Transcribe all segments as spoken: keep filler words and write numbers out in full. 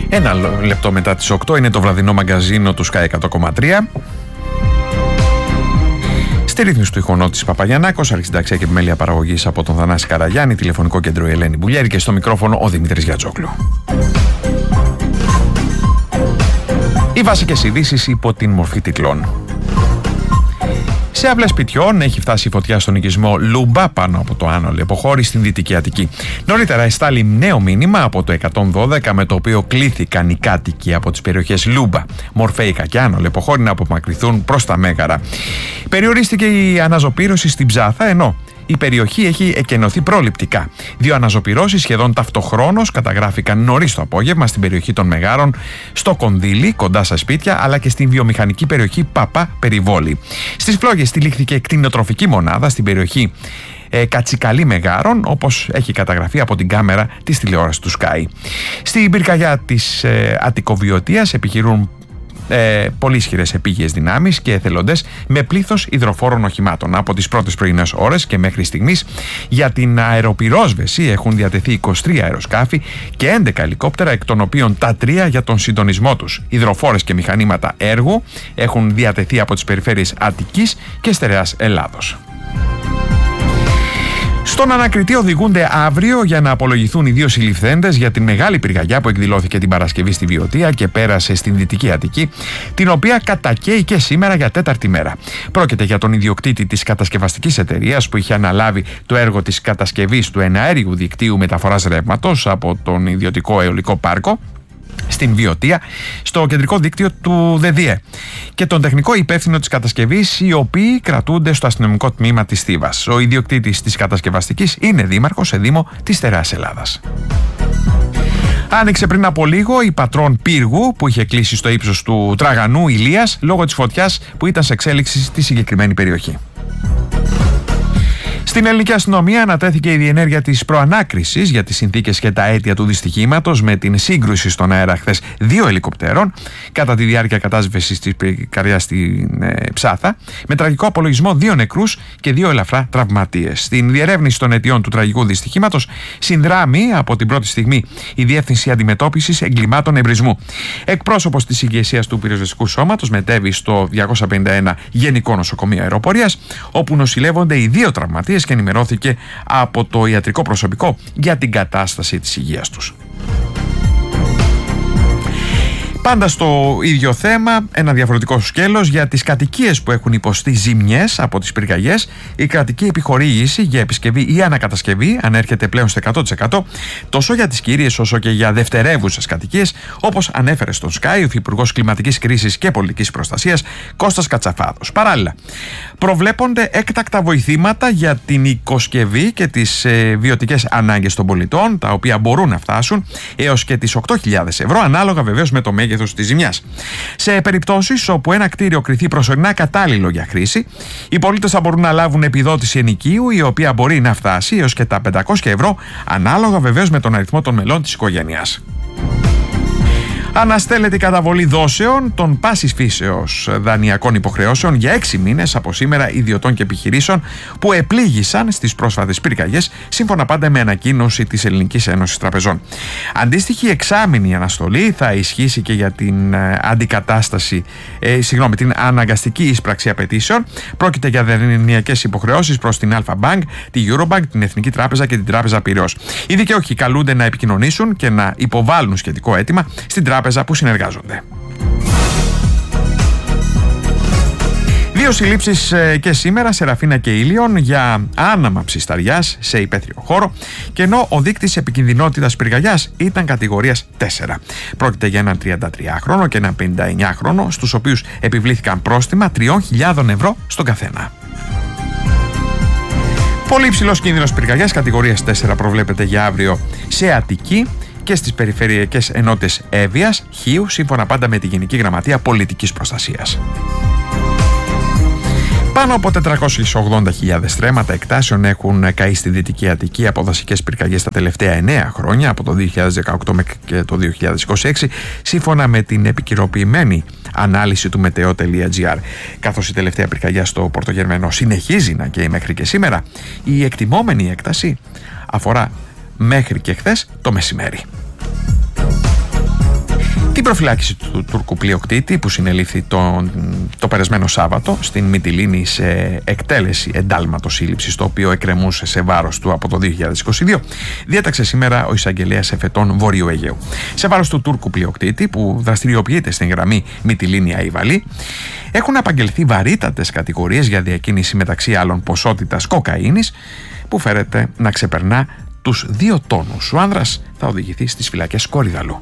Ένα λεπτό μετά τις οκτώ είναι το βραδινό μαγκαζίνο του Sky εκατό κόμμα τρία. Στη ρύθμιση του ηχονότης Παπαγιαννάκος, αρχισυνταξία και επιμέλεια παραγωγής από τον Θανάση Καραγιάννη, τηλεφωνικό κέντρο η Ελένη Μπουλιέρη και στο μικρόφωνο ο Δημήτρης Γιατζόγλου. Οι βασικές ειδήσεις υπό την μορφή τιτλών. Σε αυλές σπιτιών έχει φτάσει η φωτιά στον οικισμό Λούμπα πάνω από το Άνω Λεποχώρη στην Δυτική Αττική. Νωρίτερα εστάλει νέο μήνυμα από το εκατόν δώδεκα με το οποίο κλήθηκαν οι κάτοικοι από τις περιοχές Λούμπα, Μορφέικα και Άνω Λεποχώρη να απομακρυνθούν προς τα Μέγαρα. Περιορίστηκε η αναζωπήρωση στην Ψάθα, ενώ η περιοχή έχει εκενωθεί προληπτικά. Δύο αναζωπυρώσεις σχεδόν ταυτοχρόνως καταγράφηκαν νωρίς το απόγευμα στην περιοχή των Μεγάρων, στο Κονδύλι, κοντά στα σπίτια, αλλά και στην βιομηχανική περιοχή Παπά Περιβόλη. Στις Φλόγες τυλίχθηκε κτηνοτροφική μονάδα στην περιοχή ε, Κατσικαλή Μεγάρων, όπως έχει καταγραφεί από την κάμερα της τηλεόρασης του Sky. Στην πυρκαγιά της ε, Αττικοβιωτίας επιχειρούν Ε, πολύ ισχυρές επίγειες δυνάμεις και εθελοντές με πλήθος υδροφόρων οχημάτων. Από τις πρώτες πρωινές ώρες και μέχρι στιγμής για την αεροπυρόσβεση έχουν διατεθεί είκοσι τρία αεροσκάφη και έντεκα ελικόπτερα, εκ των οποίων τα τρία για τον συντονισμό τους. Υδροφόρες και μηχανήματα έργου έχουν διατεθεί από τις περιφέρειες Αττικής και Στερεάς Ελλάδος. Στον ανακριτή οδηγούνται αύριο για να απολογηθούν οι δύο συλληφθέντες για την μεγάλη πυρκαγιά που εκδηλώθηκε την Παρασκευή στη Βιωτία και πέρασε στην Δυτική Αττική, την οποία κατακαίει και σήμερα για τέταρτη μέρα. Πρόκειται για τον ιδιοκτήτη της κατασκευαστικής εταιρείας που είχε αναλάβει το έργο της κατασκευής του εναέριου δικτύου μεταφοράς ρεύματος από τον ιδιωτικό αιωλικό πάρκο στην Βιωτία, στο κεντρικό δίκτυο του ΔΕΔΙΕ, και τον τεχνικό υπεύθυνο της κατασκευής, οι οποίοι κρατούνται στο αστυνομικό τμήμα της Θήβας. Ο ιδιοκτήτης της κατασκευαστικής είναι δήμαρχος σε δήμο της Στερεάς Ελλάδας. Άνοιξε πριν από λίγο η πατρόν πύργου που είχε κλείσει στο ύψος του Τραγανού Ηλίας λόγω της φωτιάς που ήταν σε εξέλιξη στη συγκεκριμένη περιοχή. Στην ελληνική αστυνομία ανατέθηκε η διενέργεια της προανάκρισης για τις συνθήκες και τα αίτια του δυστυχήματος με την σύγκρουση στον αέρα χθες δύο ελικοπτέρων κατά τη διάρκεια κατάσβεσης της πυρκαγιάς στην ε, Ψάθα, με τραγικό απολογισμό δύο νεκρούς και δύο ελαφρά τραυματίες. Στην διερεύνηση των αιτιών του τραγικού δυστυχήματος συνδράμει από την πρώτη στιγμή η Διεύθυνση Αντιμετώπισης Εγκλημάτων Εμπρισμού. Εκπρόσωπος της ηγεσίας του πυροσβεστικού σώματος μετέβη στο διακόσια πενήντα ένα Γενικό Νοσοκομείο Αεροπορίας, όπου νοσηλεύονται οι δύο τραυματίες και ενημερώθηκε από το ιατρικό προσωπικό για την κατάσταση της υγείας τους. Πάντα στο ίδιο θέμα, ένα διαφορετικό σκέλος για τις κατοικίες που έχουν υποστεί ζημιές από τις πυρκαγιές. Η κρατική επιχορήγηση για επισκευή ή ανακατασκευή ανέρχεται πλέον στο εκατό τοις εκατό τόσο για τις κύριες όσο και για δευτερεύουσες κατοικίες, όπως ανέφερε στον Sky ο Υφυπουργός Κλιματικής Κρίσης και Πολιτικής Προστασίας Κώστας Κατσαφάδος. Παράλληλα, προβλέπονται έκτακτα βοηθήματα για την οικοσκευή και τις ε, βιωτικές ανάγκες των πολιτών, τα οποία μπορούν να φτάσουν έως και τις οκτώ χιλιάδες ευρώ, ανάλογα βεβαίως με το μέγεθος της ζημιάς. Σε περιπτώσεις όπου ένα κτίριο κριθεί προσωρινά κατάλληλο για χρήση, οι πολίτες θα μπορούν να λάβουν επιδότηση ενοικίου, η οποία μπορεί να φτάσει έως και τα πεντακόσια ευρώ, ανάλογα βεβαίως με τον αριθμό των μελών της οικογένειας. Αναστέλλεται η καταβολή δόσεων των πάσης φύσεως δανειακών υποχρεώσεων για έξι μήνες από σήμερα ιδιωτών και επιχειρήσεων που επλήγησαν στις πρόσφατες πυρκαγιές, σύμφωνα πάντα με ανακοίνωση της Ελληνικής Ένωσης Τραπεζών. Αντίστοιχη εξάμηνη αναστολή θα ισχύσει και για την αντικατάσταση, ε, συγγνώμη, την αναγκαστική εισπράξη απαιτήσεων. Πρόκειται για δανειακές υποχρεώσεις προς την Alpha Bank, τη Eurobank, την Εθνική Τράπεζα και την Τράπεζα Πειραιώς. Οι δικαιούχοι καλούνται να επικοινωνήσουν και να υποβάλουν σχετικό αίτημα στην τράπεζα που συνεργάζονται. Δύο συλλήψεις και σήμερα σε Ραφίνα και Ήλιον για άναμα ψισταριάς σε υπαίθριο χώρο, και ενώ ο δείκτης επικινδυνότητας πυρκαγιάς ήταν κατηγορίας τέσσερα. Πρόκειται για έναν τριαντατριάχρονο και έναν πενηνταεννιάχρονο, στους οποίους επιβλήθηκαν πρόστιμα τριών χιλιάδων ευρώ στον καθένα. Πολύ υψηλός κίνδυνος πυρκαγιάς κατηγορίας τέσσερα προβλέπεται για αύριο σε Αττική και στις περιφερειακές ενότητες Εύβοιας, Χίου, σύμφωνα πάντα με τη Γενική Γραμματεία Πολιτικής Προστασίας. Πάνω από τετρακόσιες ογδόντα χιλιάδες στρέμματα εκτάσεων έχουν καεί στη Δυτική Αττική από δασικές πυρκαγιές τα τελευταία εννέα χρόνια, από το δύο χιλιάδες δεκαοκτώ και το δύο χιλιάδες είκοσι έξι, σύμφωνα με την επικυροποιημένη ανάλυση του μετεό τελεία τζι άρ. Καθώς η τελευταία πυρκαγιά στο Πορτογερμενό συνεχίζει να καίει μέχρι και σήμερα, η εκτιμόμενη έκταση αφορά μέχρι και χθες το μεσημέρι. Την προφυλάκηση του Τούρκου πλειοκτήτη που συνελήφθη το, το περασμένο Σάββατο στην Μυτιλήνη σε εκτέλεση εντάλματος σύλληψης, το οποίο εκκρεμούσε σε βάρος του από το δύο χιλιάδες είκοσι δύο, διέταξε σήμερα ο εισαγγελέας εφετών Βορείου Αιγαίου. Σε βάρος του Τούρκου πλειοκτήτη που δραστηριοποιείται στην γραμμή Μυτιλήνη-Αϊβαλή έχουν απαγγελθεί βαρύτατες κατηγορίες για διακίνηση μεταξύ άλλων ποσότητας κοκαίνης που φέρεται να ξεπερνά τους δύο τόνους. Ο άνδρας θα οδηγηθεί στις φυλακές Κορυδαλού.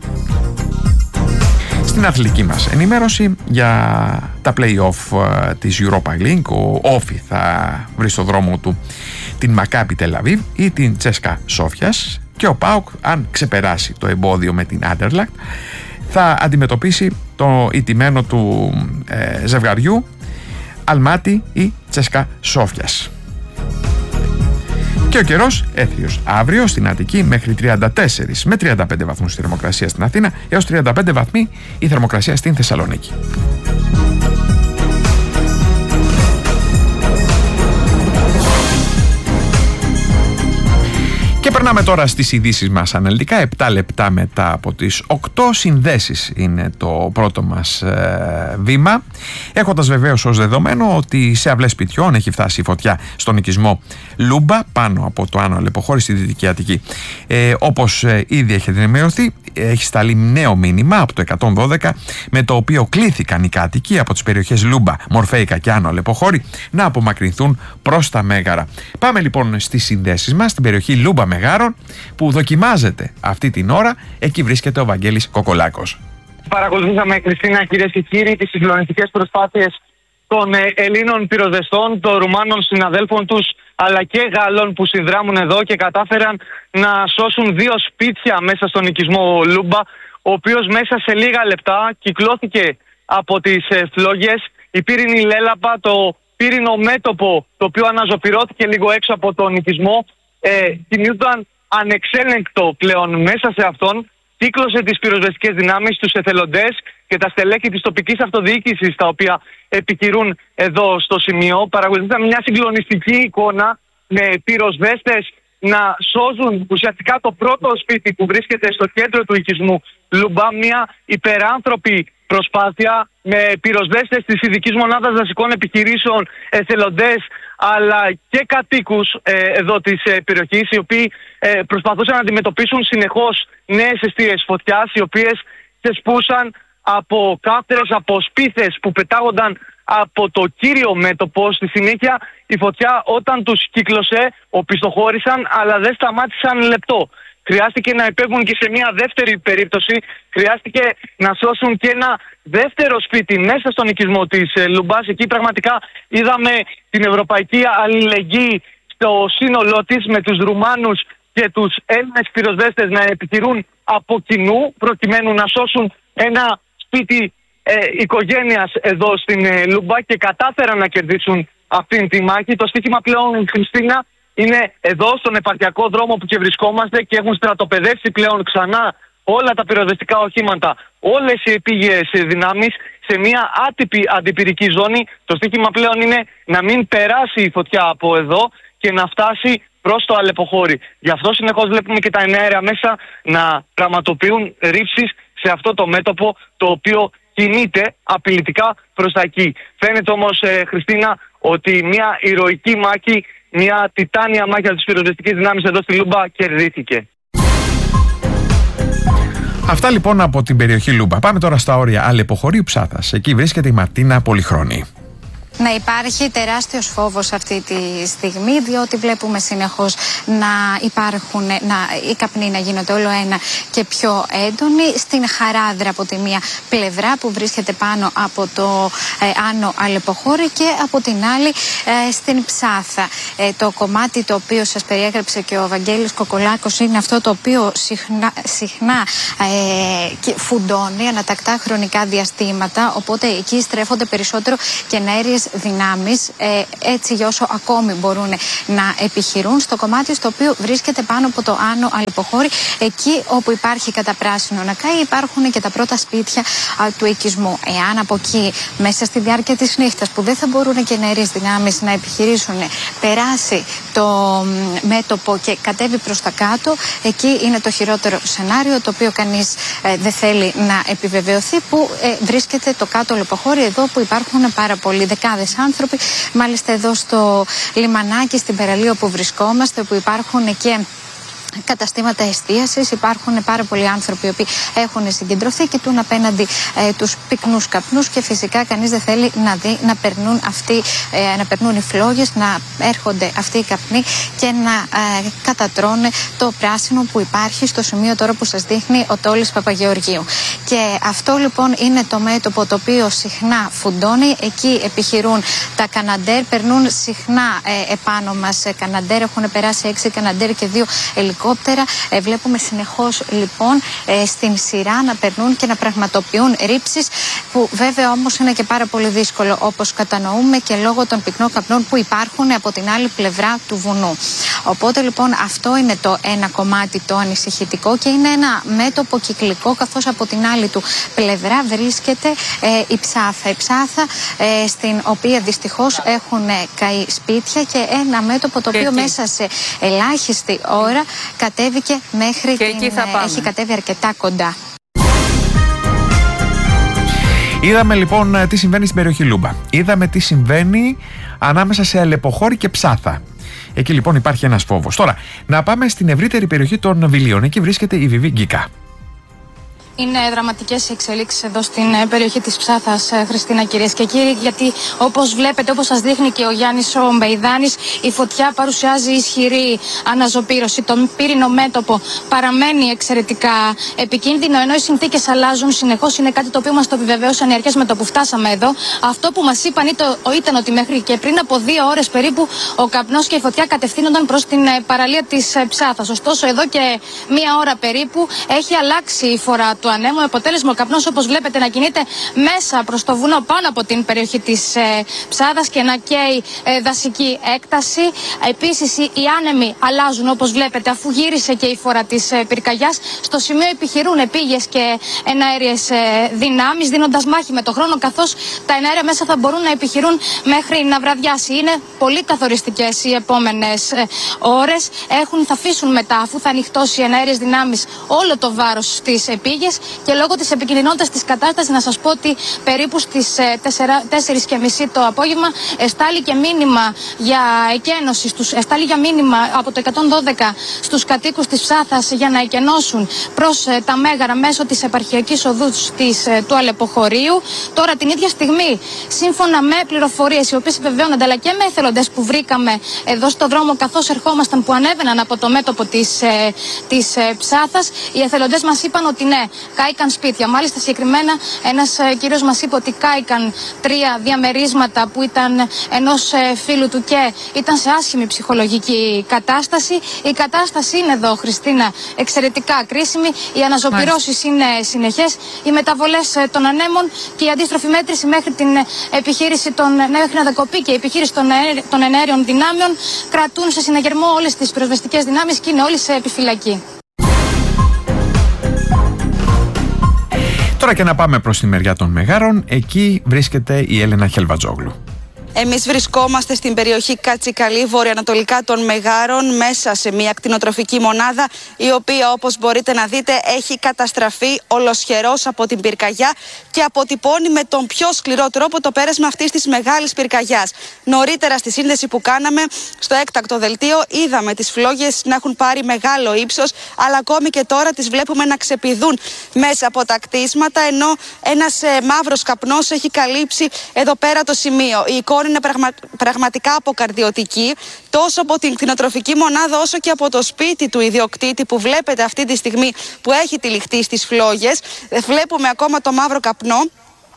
Στην αθλητική μας ενημέρωση για τα play-off της Europa League, ο Όφι θα βρει στο δρόμο του την Μακάμπι Τελαβίβ ή την Τσέσκα Σόφιας και ο ΠΑΟΚ, αν ξεπεράσει το εμπόδιο με την Άντερλακτ, θα αντιμετωπίσει το ηττημένο του ε, ζευγαριού Αλμάτι ή Τσέσκα Σόφιας. Και ο καιρός έθριος αύριο στην Αττική μέχρι τριάντα τέσσερα με τριάντα πέντε βαθμούς η θερμοκρασία στην Αθήνα έως τριάντα πέντε βαθμοί η θερμοκρασία στην Θεσσαλονίκη. Και περνάμε τώρα στις ειδήσεις μας αναλυτικά. επτά λεπτά μετά από τις οκτώ, συνδέσεις είναι το πρώτο μας ε, βήμα. Έχοντας βεβαίως ως δεδομένο ότι σε αυλές σπιτιών έχει φτάσει η φωτιά στον οικισμό Λούμπα πάνω από το Άνω Αλεποχώρη στη Δυτική Αττική. Ε, όπως ε, ήδη έχετε ενημερωθεί, έχει σταλεί νέο μήνυμα από το εκατόν δώδεκα με το οποίο κλήθηκαν οι κάτοικοι από τις περιοχές Λούμπα, Μορφέικα και Άνω Αλεποχώρη να απομακρυνθούν προς τα Μέγαρα. Πάμε λοιπόν στις συνδέσεις μας στην περιοχή Λούμπα Μεγάρων που δοκιμάζεται αυτή την ώρα. Εκεί βρίσκεται ο Βαγγέλης Κοκολάκος. Παρακολουθήσαμε, Χριστίνα, κυρίες και κύριοι, τις συγκλονιστικές προσπάθειες των Ελλήνων πυροσβεστών, των Ρουμάνων συναδέλφων τους, αλλά και Γάλλων που συνδράμουν εδώ και κατάφεραν να σώσουν δύο σπίτια μέσα στον οικισμό Λούμπα, ο οποίος μέσα σε λίγα λεπτά κυκλώθηκε από τις φλόγες. Η πύρινη λέλαπα, το πύρινο μέτωπο, το οποίο αναζωπυρώθηκε λίγο έξω από τον οικισμό, ε, κινούνταν ανεξέλεγκτο πλέον μέσα σε αυτόν. Κύκλωσε τις πυροσβεστικές δυνάμεις, τους εθελοντές και τα στελέχη της τοπικής αυτοδιοίκησης, τα οποία επιχειρούν εδώ στο σημείο. Παρακολουθήσαμε μια συγκλονιστική εικόνα με πυροσβέστες να σώζουν ουσιαστικά το πρώτο σπίτι που βρίσκεται στο κέντρο του οικισμού Λούμπα. Μια υπεράνθρωπη προσπάθεια με πυροσβέστες της ειδικής μονάδας δασικών επιχειρήσεων, εθελοντές αλλά και κατοίκους ε, εδώ της ε, περιοχής, οι οποίοι ε, προσπαθούσαν να αντιμετωπίσουν συνεχώς νέες αιστείες φωτιάς, οι οποίες ξεσπούσαν από κάφτερες, από σπίθες που πετάγονταν από το κύριο μέτωπο. Στη συνέχεια η φωτιά, όταν τους κύκλωσε, οπισθοχώρησαν, αλλά δεν σταμάτησαν λεπτό. Χρειάστηκε να υπέβουν και σε μια δεύτερη περίπτωση. Χρειάστηκε να σώσουν και ένα δεύτερο σπίτι μέσα στον οικισμό της Λουμπάς. Εκεί πραγματικά είδαμε την ευρωπαϊκή αλληλεγγύη στο σύνολό της, με τους Ρουμάνους και τους Έλληνες πυροσβέστες να επιχειρούν από κοινού προκειμένου να σώσουν ένα σπίτι ε, οικογένειας εδώ στην ε, Λούμπα, και κατάφεραν να κερδίσουν αυτήν τη μάχη. Το στοίχημα πλέον, Χριστίνα, είναι εδώ στον επαρχιακό δρόμο που και βρισκόμαστε, και έχουν στρατοπεδεύσει πλέον ξανά όλα τα πυροσβεστικά οχήματα, όλες οι επίγειες δυνάμεις σε μια άτυπη αντιπυρική ζώνη. Το στοίχημα πλέον είναι να μην περάσει η φωτιά από εδώ και να φτάσει προς το Αλεποχώρι. Γι' αυτό συνεχώς βλέπουμε και τα εναέρια μέσα να πραγματοποιούν ρήψεις σε αυτό το μέτωπο, το οποίο κινείται απειλητικά προς τα εκεί. Φαίνεται όμως, ε, Χριστίνα, ότι μια ηρωική μάχη, μια τιτάνια μάχη από τις πυροσβεστικές δυνάμεις εδώ στη Λούμπα κερδίθηκε. Αυτά λοιπόν από την περιοχή Λούμπα. Πάμε τώρα στα όρια Αλεποχωρίου Ψάθας. Εκεί βρίσκεται η Μαρτίνα Πολυχρόνη. Να υπάρχει τεράστιος φόβος αυτή τη στιγμή, διότι βλέπουμε συνεχώς να υπάρχουν, να, οι καπνοί να γίνονται όλο ένα και πιο έντονοι. Στην Χαράδρα από τη μία πλευρά που βρίσκεται πάνω από το ε, Άνω Αλεποχώρη, και από την άλλη ε, στην Ψάθα. Ε, το κομμάτι το οποίο σας περιέγραψε και ο Βαγγέλης Κοκολάκος είναι αυτό το οποίο συχνά, συχνά ε, φουντώνει ανατακτά χρονικά διαστήματα, οπότε εκεί στρέφονται περισσότερο και εναέριες δυνάμεις, ε, έτσι για όσο ακόμη μπορούν να επιχειρούν, στο κομμάτι στο οποίο βρίσκεται πάνω από το Άνω Αλεποχώρη, εκεί όπου υπάρχει καταπράσινο νακάι, υπάρχουν και τα πρώτα σπίτια α, του οικισμού. Εάν από εκεί, μέσα στη διάρκεια της νύχτας, που δεν θα μπορούν και εναέριες δυνάμεις να επιχειρήσουν, περάσει το μέτωπο και κατέβει προς τα κάτω, εκεί είναι το χειρότερο σενάριο, το οποίο κανείς ε, δεν θέλει να επιβεβαιωθεί, που ε, βρίσκεται το κάτω Αλεποχώρη, εδώ που υπάρχουν πάρα πολλοί, δεκάδες άνθρωποι. Μάλιστα εδώ στο λιμανάκι, στην παραλία που βρισκόμαστε, που υπάρχουν και καταστήματα εστίασης, υπάρχουν πάρα πολλοί άνθρωποι οι οποίοι έχουν συγκεντρωθεί, κοιτούν απέναντι ε, τους πυκνούς καπνούς, και φυσικά κανείς δεν θέλει να δει να περνούν, αυτοί, ε, να περνούν οι φλόγες, να έρχονται αυτοί οι καπνοί και να ε, κατατρώνε το πράσινο που υπάρχει στο σημείο τώρα που σας δείχνει ο Τόλης Παπαγεωργίου. Και αυτό λοιπόν είναι το μέτωπο το οποίο συχνά φουντώνει. Εκεί επιχειρούν τα Καναντέρ, περνούν συχνά ε, επάνω μας ε, Καναντέρ, έχουν περάσει έξι Καναντέρ και δύο ελικόπτερα. Ε, βλέπουμε συνεχώς λοιπόν ε, στην σειρά να περνούν και να πραγματοποιούν ρήψεις, που βέβαια όμως είναι και πάρα πολύ δύσκολο, όπως κατανοούμε, και λόγω των πυκνών καπνών που υπάρχουν από την άλλη πλευρά του βουνού. Οπότε λοιπόν αυτό είναι το ένα κομμάτι το ανησυχητικό, και είναι ένα μέτωπο κυκλικό, καθώς από την άλλη του πλευρά βρίσκεται ε, η Ψάθα. Η Ψάθα ε, στην οποία δυστυχώς έχουν καεί σπίτια, και ένα μέτωπο το οποίο μέσα σε ελάχιστη ώρα κατέβηκε μέχρι και την... έχει κατέβει αρκετά κοντά. Είδαμε λοιπόν τι συμβαίνει στην περιοχή Λούμπα. Είδαμε τι συμβαίνει ανάμεσα σε Αλεποχώρη και Ψάθα. Εκεί λοιπόν υπάρχει ένας φόβος. Τώρα, να πάμε στην ευρύτερη περιοχή των Βιλίων. Εκεί βρίσκεται η Βιβί Γκίκα. Είναι δραματικές οι εξελίξεις εδώ στην περιοχή της Ψάθας, Χριστίνα, κυρίες και κύριοι, γιατί όπως βλέπετε, όπως σας δείχνει και ο Γιάννης ο Μπεϊδάνης, η φωτιά παρουσιάζει ισχυρή αναζωπήρωση. Το πύρινο μέτωπο παραμένει εξαιρετικά επικίνδυνο, ενώ οι συνθήκες αλλάζουν συνεχώς. Είναι κάτι το οποίο μας το επιβεβαίωσαν οι αρχές με το που φτάσαμε εδώ. Αυτό που μας είπαν ήταν ότι μέχρι και πριν από δύο ώρες περίπου ο καπνός και η φωτιά κατευθύνονταν προς την παραλία της Ψάθας. Ωστόσο, εδώ και μία ώρα περίπου έχει αλλάξει η φορά του ανέμου. Αποτέλεσμα, ο καπνός, όπως βλέπετε, να κινείται μέσα προς το βουνό πάνω από την περιοχή της ε, Ψάδας και να καίει ε, δασική έκταση. Επίσης, οι, οι άνεμοι αλλάζουν, όπως βλέπετε, αφού γύρισε και η φορά της ε, πυρκαγιάς. Στο σημείο επιχειρούν επίγειες και εναέριες ε, δυνάμεις, δίνοντας μάχη με το χρόνο, καθώς τα εναέρια μέσα θα μπορούν να επιχειρούν μέχρι να βραδιάσει. Είναι πολύ καθοριστικές οι επόμενες ε, ώρες. Έχουν, θα αφήσουν μετά, αφού θα ανοιχτώσει οι εναέριες δυνάμεις, όλο το βάρος στις επίγειες. Και λόγω της επικινδυνότητας της κατάστασης, να σας πω ότι περίπου στις τέσσερις και μισή το απόγευμα εστάλει και μήνυμα για εκένωση, στους, εστάλει για μήνυμα από το εκατόν δώδεκα στους κατοίκους της Ψάθας για να εκενώσουν προς ε, τα Μέγαρα μέσω της επαρχιακής οδού της, ε, του Αλεποχωρίου. Τώρα την ίδια στιγμή, σύμφωνα με πληροφορίες οι οποίες επιβεβαιώνονται, αλλά και με εθελοντές που βρήκαμε εδώ στο δρόμο καθώς ερχόμασταν, που ανέβαιναν από το μέτωπο της, ε, της ε, Ψάθας, οι εθελοντές μας είπαν ότι ναι, κάηκαν σπίτια. Μάλιστα, συγκεκριμένα ένας ε, κύριος μας είπε ότι κάηκαν τρία διαμερίσματα που ήταν ενός ε, φίλου του και ήταν σε άσχημη ψυχολογική κατάσταση. Η κατάσταση είναι εδώ, Χριστίνα, εξαιρετικά κρίσιμη. Οι αναζωπυρώσεις είναι συνεχές. Οι μεταβολές ε, των ανέμων και η αντίστροφη μέτρηση μέχρι την ε, επιχείρηση των, ναι, μέχρι να δεκοπεί και η επιχείρηση των, ε, των εναέριων δυνάμεων κρατούν σε συναγερμό όλες τις πυροσβεστικές δυνάμεις και είναι όλοι σε επιφυλακή. Τώρα και να πάμε προς τη μεριά των Μεγάρων. Εκεί βρίσκεται η Έλενα Χελβατζόγλου. Εμείς βρισκόμαστε στην περιοχή Κατσικαλή, βορειοανατολικά των Μεγάρων, μέσα σε μια κτηνοτροφική μονάδα, η οποία, όπως μπορείτε να δείτε, έχει καταστραφεί ολοσχερός από την πυρκαγιά και αποτυπώνει με τον πιο σκληρό τρόπο το πέρασμα αυτής της μεγάλης πυρκαγιάς. Νωρίτερα, στη σύνδεση που κάναμε στο έκτακτο δελτίο, είδαμε τις φλόγες να έχουν πάρει μεγάλο ύψος, αλλά ακόμη και τώρα τις βλέπουμε να ξεπηδούν μέσα από τα κτίσματα, ενώ ένας ε, μαύρος καπνός έχει καλύψει εδώ πέρα το σημείο. Η εικόνα είναι πραγμα... πραγματικά αποκαρδιωτική, τόσο από την κτηνοτροφική μονάδα όσο και από το σπίτι του ιδιοκτήτη που βλέπετε αυτή τη στιγμή που έχει τυλιχτεί στις φλόγες. Βλέπουμε ακόμα το μαύρο καπνό.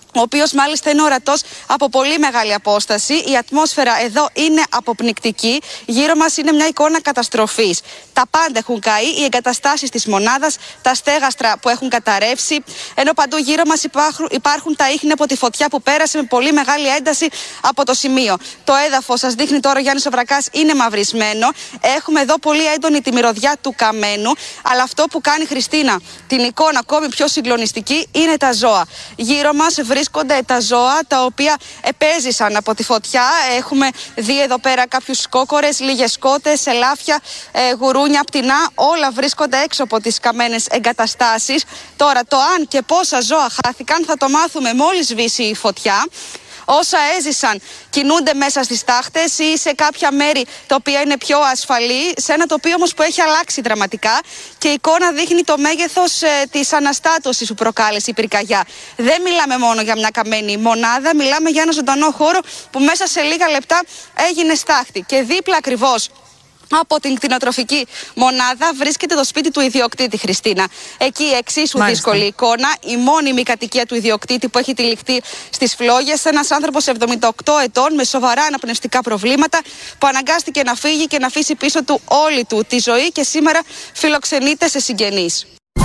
ο οποίος μάλιστα είναι ορατός από πολύ μεγάλη απόσταση. Η ατμόσφαιρα εδώ είναι αποπνικτική. Γύρω μας είναι μια εικόνα καταστροφής. Τα πάντα έχουν καεί, οι εγκαταστάσεις της μονάδας, τα στέγαστρα που έχουν καταρρεύσει, ενώ παντού γύρω μας υπάρχουν, υπάρχουν τα ίχνη από τη φωτιά που πέρασε με πολύ μεγάλη ένταση από το σημείο. Το έδαφος, σας δείχνει τώρα ο Γιάννης ο Βρακάς, είναι μαυρισμένο. Έχουμε εδώ πολύ έντονη τη μυρωδιά του καμένου, αλλά αυτό που κάνει, Χριστίνα, την εικόνα ακόμη πιο συγκλονιστική είναι τα ζώα. Γύρω μας βρίσκονται τα ζώα τα οποία επέζησαν από τη φωτιά. Έχουμε δει εδώ πέρα κάποιους κόκορες, λίγες σκότες, ελάφια, ε, γουρούνια, πτηνά. Όλα βρίσκονται έξω από τις καμένες εγκαταστάσεις. Τώρα, το αν και πόσα ζώα χάθηκαν θα το μάθουμε μόλις σβήσει η φωτιά. Όσα έζησαν κινούνται μέσα στις τάχτες ή σε κάποια μέρη τα οποία είναι πιο ασφαλή, σε ένα τοπίο όμως που έχει αλλάξει δραματικά και η εικόνα δείχνει το μέγεθος ε, της αναστάτωσης που προκάλεσε η πυρκαγιά. Δεν μιλάμε μόνο για μια καμένη μονάδα, μιλάμε για ένα ζωντανό χώρο που μέσα σε λίγα λεπτά έγινε στάχτη. Και δίπλα ακριβώς από την κτηνοτροφική μονάδα βρίσκεται το σπίτι του ιδιοκτήτη, Χριστίνα. Εκεί εξίσου Μάλιστα. δύσκολη εικόνα. Η μόνιμη κατοικία του ιδιοκτήτη που έχει τυλιχτεί στις φλόγες. Ένας άνθρωπος εβδομήντα οκτώ ετών με σοβαρά αναπνευστικά προβλήματα που αναγκάστηκε να φύγει και να αφήσει πίσω του όλη του τη ζωή και σήμερα φιλοξενείται σε συγγενείς.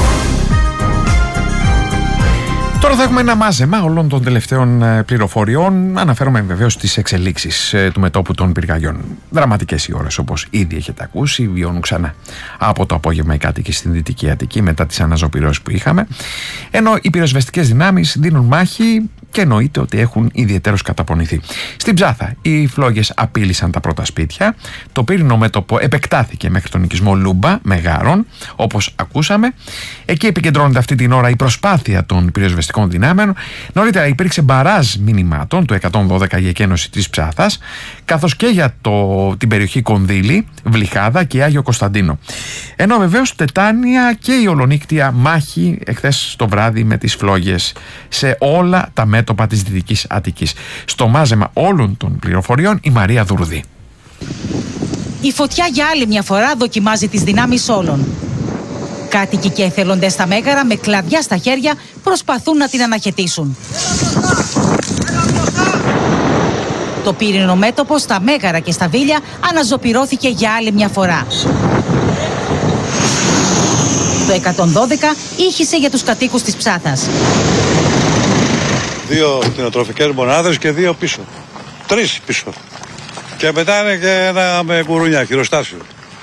Τώρα θα έχουμε ένα μάζεμα όλων των τελευταίων πληροφοριών. Αναφέρομαι βεβαίως στις εξελίξεις του μετώπου των πυρκαγιών. Δραματικές οι ώρες, όπως ήδη έχετε ακούσει, βιώνουν ξανά από το απόγευμα οι κάτοικοι στην Δυτική Αττική μετά τις αναζωπυρώσεις που είχαμε. Ενώ οι πυροσβεστικές δυνάμεις δίνουν μάχη και εννοείται ότι έχουν ιδιαιτέρως καταπονηθεί. Στην Ψάθα, οι φλόγες απείλησαν τα πρώτα σπίτια. Το πύρινο μέτωπο επεκτάθηκε μέχρι τον οικισμό Λούμπα Μεγάρων, όπως ακούσαμε. Εκεί επικεντρώνεται αυτή την ώρα η προσπάθεια των πυροσβεστικών δυνάμεων. Νωρίτερα υπήρξε μπαράζ μηνυμάτων του εκατόν δώδεκα για εκένωση της Ψάθας, καθώς και για το, την περιοχή Κονδύλη, Βλυχάδα και Άγιο Κωνσταντίνο. Ενώ βεβαίως τετάνια και η ολονύκτια μάχη εχθές το βράδυ με τις φλόγες σε όλα τα μέτωπα της Δυτικής Αττικής. Στο μάζεμα όλων των πληροφοριών η Μαρία Δουρδή. Η φωτιά για άλλη μια φορά δοκιμάζει τις δυνάμεις όλων. Κάτοικοι και εθελοντές στα Μέγαρα με κλαδιά στα χέρια προσπαθούν να την αναχαιτήσουν. Το πύρινο μέτωπο στα Μέγαρα και στα Βίλια αναζωπυρώθηκε για άλλη μια φορά. Το εκατόν δώδεκα ήχησε για τους κατοίκους της Ψάθας. Δύο κτηνοτροφικές μονάδες και δύο πίσω. Τρεις πίσω. Και μετά είναι και ένα με κουρουνιά, χειροστάσιο.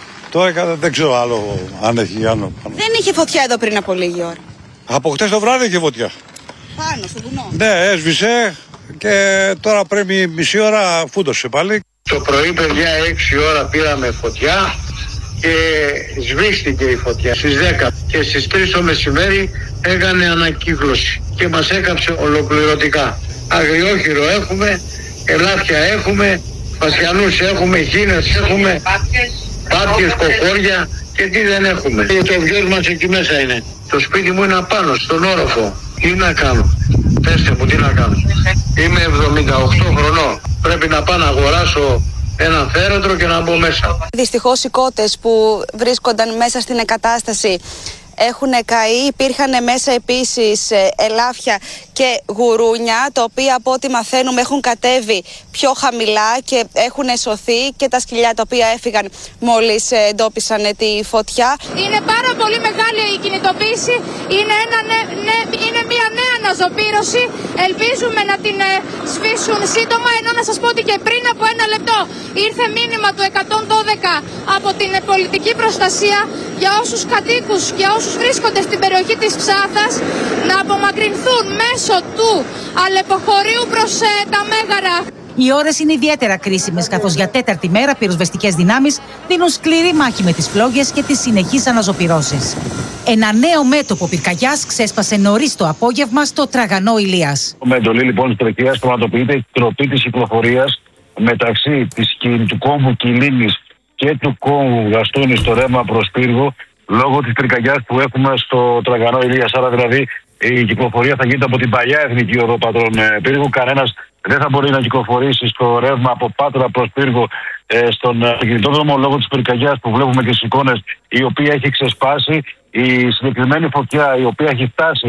Τώρα δεν ξέρω άλλο αν έχει άλλο. Δεν είχε φωτιά εδώ πριν από λίγη ώρα. Από χτες το βράδυ είχε φωτιά. Πάνω στο βουνό. Ναι, έσβησε και τώρα πρέπει μισή ώρα φούντωσε πάλι. Το πρωί, παιδιά, έξι ώρα πήραμε φωτιά και σβήστηκε η φωτιά στις δέκα. Και στις τρεις το μεσημέρι έκανε ανακύκλωση και μας έκαψε ολοκληρωτικά. Αγριόχειρο έχουμε, ελάφια έχουμε, πασιανούς έχουμε, χήνες έχουμε, πάπιες, κοκόρια και τι δεν έχουμε. Και το βιός μας εκεί μέσα είναι. Το σπίτι μου είναι απάνω, στον όροφο. Τι να κάνω, πέστε μου τι να κάνω. Είμαι εβδομήντα οκτώ χρονών. Πρέπει να πάω να αγοράσω ένα φέρετρο και να μπω μέσα. Δυστυχώς οι κότες που βρίσκονταν μέσα στην εγκατάσταση έχουν καεί. Υπήρχαν μέσα επίσης ελάφια και γουρούνια, τα οποία από ό,τι μαθαίνουμε έχουν κατέβει πιο χαμηλά και έχουν σωθεί, και τα σκυλιά τα οποία έφυγαν μόλις εντόπισαν τη φωτιά. Είναι πάρα πολύ μεγάλη η κινητοποίηση. Είναι, ένα νε, νε, είναι μια νέα αναζωπήρωση. Ελπίζουμε να την ε, σβήσουν σύντομα, ενώ να σας πω ότι και πριν από ένα λεπτό ήρθε μήνυμα του εκατόν δώδεκα από την πολιτική προστασία για όσους κατοίκους, για όσους βρίσκονται στην περιοχή της Ψάθας, να απομακρυνθούν μέσω του αλεποχωρίου προς ε, τα Μέγαρα. Οι ώρες είναι ιδιαίτερα κρίσιμες, καθώς για τέταρτη μέρα πυροσβεστικές δυνάμεις δίνουν σκληρή μάχη με τις φλόγες και τις συνεχείς αναζωπυρώσεις. Ένα νέο μέτωπο πυρκαγιάς ξέσπασε νωρίς το απόγευμα στο Τραγανό Ηλίας. Με εντολή λοιπόν της Τρεκίας πραγματοποιείται η τροπή της κυκλοφορίας μεταξύ της, του κόμβου Κιλίνης και του κόμβου Γαστούνη στο ρεύμα προς Πύργο, λόγω της πυρκαγιάς που έχουμε στο Τραγανό Ηλίας. Άρα δηλαδή η κυκλοφορία θα γίνεται από την παλιά εθνική οδό Πατρών Πύργου. Κανένας δεν θα μπορεί να κυκλοφορήσει στο ρεύμα από Πάτρα προς Πύργο ε, στον κινητόδρομο, λόγω της πυρκαγιάς που βλέπουμε και στις εικόνες, η οποία έχει ξεσπάσει. Η συγκεκριμένη φωτιά, η οποία έχει φτάσει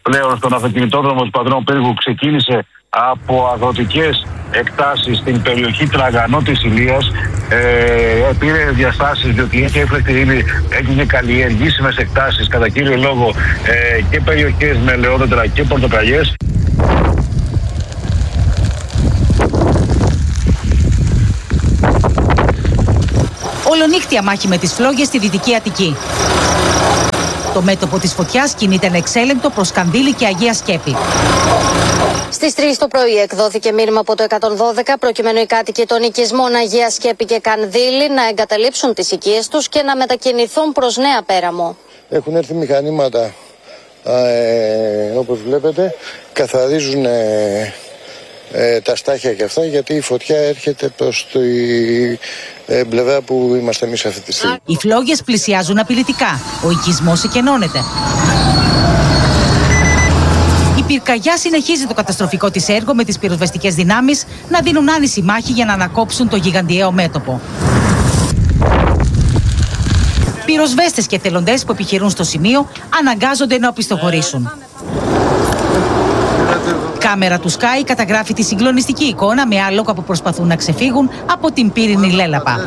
πλέον στον αυτοκινητόδρομο του Πατρών Πύργου ξεκίνησε από αγροτικές εκτάσεις στην περιοχή Τραγανό της Ηλίας. Ε, πήρε διαστάσεις διότι έχει έφλεκτη ύλη, έχει και καλλιεργήσιμες εκτάσεις, κατά κύριο λόγο ε, και περιοχές με ελαιόδεντρα και πορτοκαλιές. Ολονύχτια μάχη με τις φλόγες στη Δυτική Αττική. Το μέτωπο της φωτιάς κινείται ανεξέλεγκτο προς Κανδύλη και Αγία Σκέπη. Στις τρεις το πρωί εκδόθηκε μήνυμα από το εκατόν δώδεκα προκειμένου οι κάτοικοι των οικισμών Αγία Σκέπη και Κανδύλη να εγκαταλείψουν τις οικίες τους και να μετακινηθούν προς Νέα Πέραμο. Έχουν έρθει μηχανήματα, ε, όπως βλέπετε, καθαρίζουν ε, ε, τα στάχια και αυτά, γιατί η φωτιά έρχεται προς τη ε, πλευρά που είμαστε εμείς αυτή τη στιγμή. Οι φλόγες πλησιάζουν απειλητικά. Ο οικισμός εκενώνεται. Η πυρκαγιά συνεχίζει το καταστροφικό της έργο με τις πυροσβεστικές δυνάμεις να δίνουν άνηση μάχη για να ανακόψουν το γιγαντιαίο μέτωπο. Πυροσβέστες και εθελοντές που επιχειρούν στο σημείο αναγκάζονται να οπισθοχωρήσουν. Κάμερα του Sky καταγράφει τη συγκλονιστική εικόνα με άλογα που προσπαθούν να ξεφύγουν από την πύρινη λέλαπα.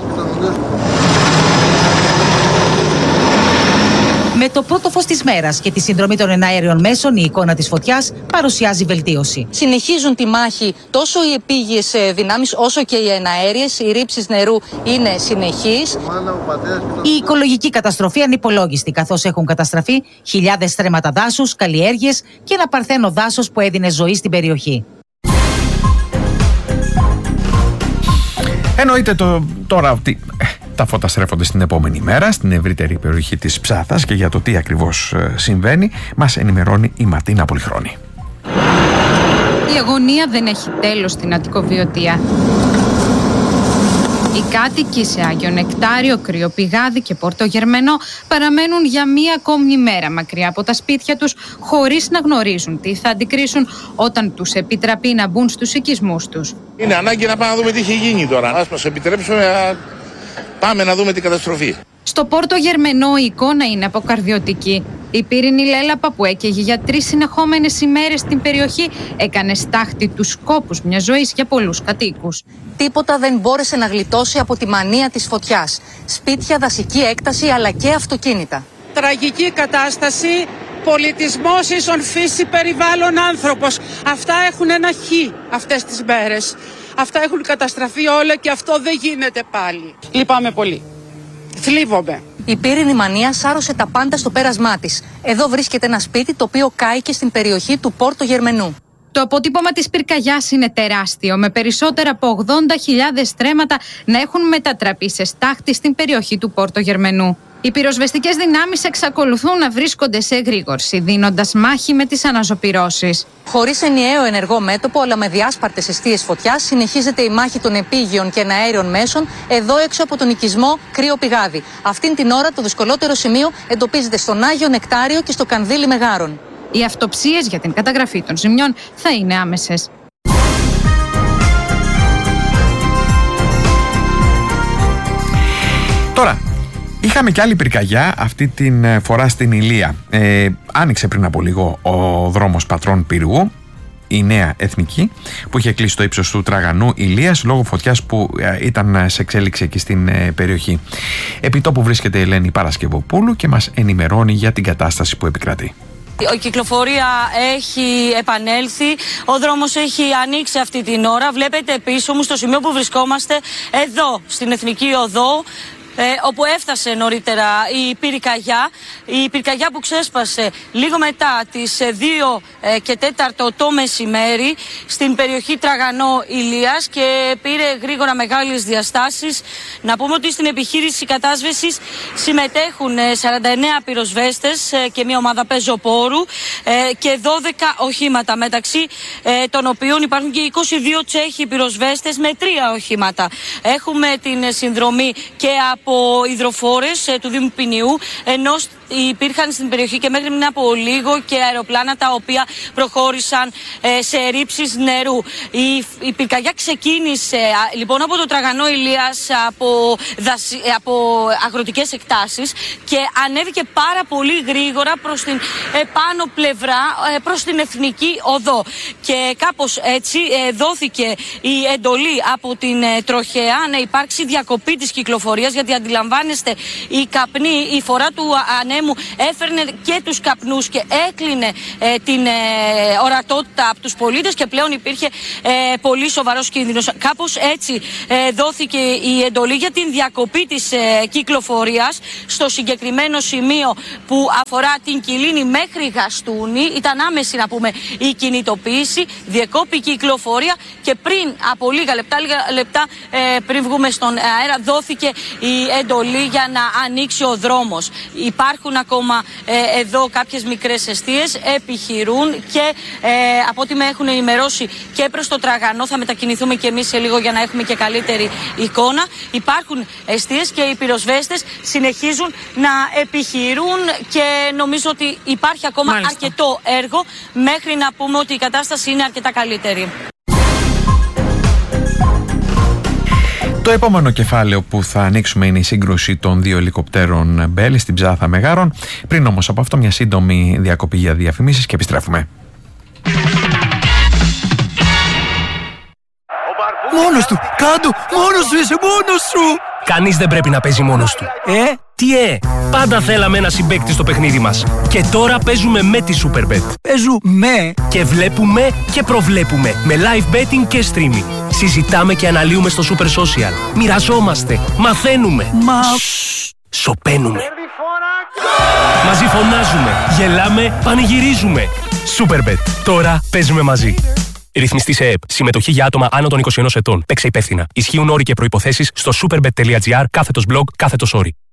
Με το πρώτο φως της μέρας και τη συνδρομή των εναέριων μέσων, η εικόνα της φωτιάς παρουσιάζει βελτίωση. Συνεχίζουν τη μάχη τόσο οι επίγειες δυνάμεις όσο και οι εναέριες. Οι ρήψεις νερού είναι συνεχείς. Η οικολογική καταστροφή ανυπολόγιστη, καθώς έχουν καταστραφεί χιλιάδες στρέμματα δάσους, καλλιέργειες και ένα παρθένο δάσος που έδινε ζωή στην περιοχή. Εννοείται το, τώρα ότι τα φώτα στρέφονται στην επόμενη μέρα στην ευρύτερη περιοχή της Ψάθας και για το τι ακριβώς συμβαίνει μας ενημερώνει η Ματίνα Πολυχρόνη. Η αγωνία δεν έχει τέλος στην Αττικοβιωτία. Οι κάτοικοι σε Άγιο Νεκτάριο, Κρυοπηγάδι και Πορτογερμενό παραμένουν για μία ακόμη μέρα μακριά από τα σπίτια τους, χωρίς να γνωρίζουν τι θα αντικρίσουν όταν τους επιτραπεί να μπουν στους οικισμούς τους. Είναι ανάγκη να πάμε να δούμε τι έχει γίνει τώρα. Ας μας επιτρέψουμε να πάμε να δούμε την καταστροφή. Στο Πορτογερμενό η εικόνα είναι αποκαρδιωτική. Η πύρινη λέλαπα που έκαιγε για τρεις συνεχόμενες ημέρες στην περιοχή έκανε στάχτη τους σκόπους μιας ζωής για πολλούς κατοίκους. Τίποτα δεν μπόρεσε να γλιτώσει από τη μανία της φωτιάς. Σπίτια, δασική έκταση αλλά και αυτοκίνητα. Τραγική κατάσταση, πολιτισμός ίσον φύση, περιβάλλον άνθρωπος. Αυτά έχουν ένα χ αυτές τις μέρες. Αυτά έχουν καταστραφεί όλα και αυτό δεν γίνεται πάλι. Λυπάμαι πολύ. Θλίβομαι. Η πύρινη μανία σάρωσε τα πάντα στο πέρασμά της. Εδώ βρίσκεται ένα σπίτι το οποίο κάηκε στην περιοχή του Πορτογερμενού. Το αποτύπωμα της πυρκαγιάς είναι τεράστιο, με περισσότερα από ογδόντα χιλιάδες στρέμματα να έχουν μετατραπεί σε στάχτη στην περιοχή του Πορτογερμενού. Οι πυροσβεστικές δυνάμεις εξακολουθούν να βρίσκονται σε εγρήγορση, δίνοντας μάχη με τις αναζωπυρώσεις. Χωρίς ενιαίο ενεργό μέτωπο, αλλά με διάσπαρτες εστίες φωτιάς, συνεχίζεται η μάχη των επίγειων και εναέριων μέσων εδώ έξω από τον οικισμό Κρυοπηγάδι. Αυτήν την ώρα το δυσκολότερο σημείο εντοπίζεται στον Άγιο Νεκτάριο και στο Κανδύλι Μεγάρων. Οι αυτοψίες για την καταγραφή των ζημιών θα είναι άμεσες. Τώρα, είχαμε και άλλη πυρκαγιά, αυτή την φορά στην Ηλία. Ε, άνοιξε πριν από λίγο ο δρόμος Πατρών Πύργου, η νέα εθνική, που είχε κλείσει το ύψος του Τραγανού Ηλίας λόγω φωτιάς που ήταν σε εξέλιξη εκεί στην ε, περιοχή. Επί τόπου βρίσκεται η Ελένη Παρασκευοπούλου και μας ενημερώνει για την κατάσταση που επικρατεί. Η κυκλοφορία έχει επανέλθει, ο δρόμος έχει ανοίξει αυτή την ώρα. Βλέπετε πίσω μου στο σημείο που βρισκόμαστε, εδώ στην Εθνική Οδό, Ε, όπου έφτασε νωρίτερα η πυρκαγιά. Η πυρκαγιά που ξέσπασε λίγο μετά τις δύο και τέταρτο το μεσημέρι στην περιοχή Τραγανό Ηλίας και πήρε γρήγορα μεγάλες διαστάσεις. Να πούμε ότι στην επιχείρηση κατάσβεσης συμμετέχουν σαράντα εννέα πυροσβέστες και μια ομάδα πεζοπόρου και δώδεκα οχήματα, μεταξύ των οποίων υπάρχουν και είκοσι δύο Τσέχοι πυροσβέστες με τρία οχήματα. Έχουμε την συνδρομή και από από υδροφόρες του Δήμου Ποινιού, ενώ υπήρχαν στην περιοχή και μέχρι πριν από λίγο και αεροπλάνα τα οποία προχώρησαν ε, σε ρήψεις νερού. Η, η πυρκαγιά ξεκίνησε α, λοιπόν από το Τραγανό Ηλίας, από, δασι, από αγροτικές εκτάσεις και ανέβηκε πάρα πολύ γρήγορα προς την επάνω πλευρά, ε, προς την Εθνική Οδό. Και κάπως έτσι ε, δόθηκε η εντολή από την ε, τροχέα να υπάρξει διακοπή της κυκλοφορίας, γιατί αντιλαμβάνεστε η καπνή, η φορά του ανέμου έφερνε και τους καπνούς και έκλεινε ε, την ε, ορατότητα από τους πολίτες και πλέον υπήρχε ε, πολύ σοβαρός κίνδυνος. Κάπως έτσι ε, δόθηκε η εντολή για την διακοπή της ε, κυκλοφορίας στο συγκεκριμένο σημείο που αφορά την Κιλίνη μέχρι Γαστούνη. Ήταν άμεση να πούμε η κινητοποίηση, διεκόπη η κυκλοφορία και πριν από λίγα λεπτά, λίγα λεπτά ε, πριν βγούμε στον αέρα δόθηκε η εντολή για να ανοίξει ο δρόμος. Υπάρχουν ακόμα ε, εδώ κάποιες μικρές εστίες, επιχειρούν και ε, από ό,τι με έχουν ενημερώσει και προς το Τραγανό, θα μετακινηθούμε και εμείς σε λίγο για να έχουμε και καλύτερη εικόνα. Υπάρχουν εστίες και οι πυροσβέστες συνεχίζουν να επιχειρούν και νομίζω ότι υπάρχει ακόμα Μάλιστα. αρκετό έργο μέχρι να πούμε ότι η κατάσταση είναι αρκετά καλύτερη. Το επόμενο κεφάλαιο που θα ανοίξουμε είναι η σύγκρουση των δύο ελικοπτέρων Μπέλ στην Ψάθα Μεγάρων. Πριν όμως από αυτό μια σύντομη διακοπή για διαφημίσεις και επιστρέφουμε. Μόνος του! Κάντο! Μόνος σου είσαι! Μόνος σου! Κανείς δεν πρέπει να παίζει μόνος του. Ε? Τι ε? Πάντα θέλαμε ένα συμπαίκτη στο παιχνίδι μας. Και τώρα παίζουμε με τη Superbet. Παίζουμε και βλέπουμε και προβλέπουμε. Με live betting και streaming. Συζητάμε και αναλύουμε στο Super Social. Μοιραζόμαστε. Μαθαίνουμε. Μα... σωπαίνουμε. Μαζί φωνάζουμε. Γελάμε. Πανηγυρίζουμε. Superbet. Τώρα παίζουμε μαζί. Ρυθμιστή σε ΕΕΠ. Συμμετοχή για άτομα άνω των είκοσι ενός ετών. Παίξε υπεύθυνα. Ισχύουν όροι και προϋποθέσεις στο superbet.gr κάθετος blog κάθετος όρι.